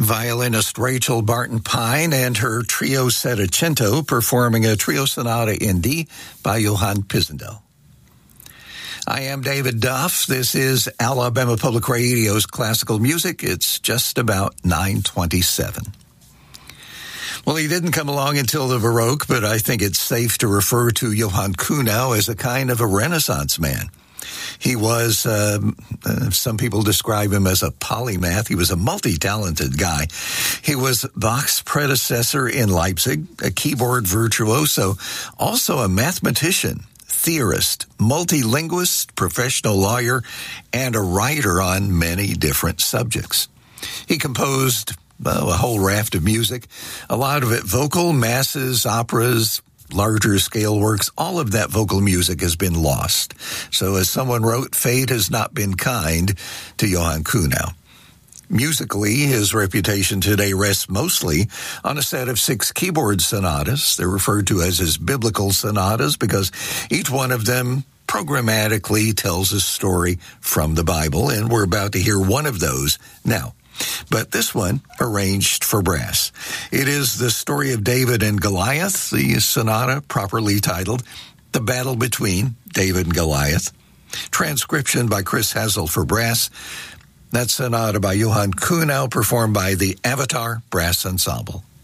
violinist Rachel Barton Pine and her Trio Settecento performing a Trio Sonata in D by Johann Pisendel. I am David Duff. This is Alabama Public Radio's Classical Music. It's just about 9:27. Well, he didn't come along until the Baroque, but I think it's safe to refer to Johann Kuhnau as a kind of a Renaissance man. He was, some people describe him as a polymath. He was a multi-talented guy. He was Bach's predecessor in Leipzig, a keyboard virtuoso, also a mathematician, theorist, multilinguist, professional lawyer, and a writer on many different subjects. He composed a whole raft of music, a lot of it vocal, masses, operas, larger scale works. All of that vocal music has been lost. So as someone wrote, fate has not been kind to Johann Kuhnau. Musically, his reputation today rests mostly on a set of 6 keyboard sonatas. They're referred to as his biblical sonatas because each one of them programmatically tells a story from the Bible, and we're about to hear one of those now. But this one, arranged for brass. It is the story of David and Goliath, the sonata properly titled The Battle Between David and Goliath. Transcription by Chris Hazel for brass. That sonata by Johann Kuhnau, performed by the Avatar Brass Ensemble.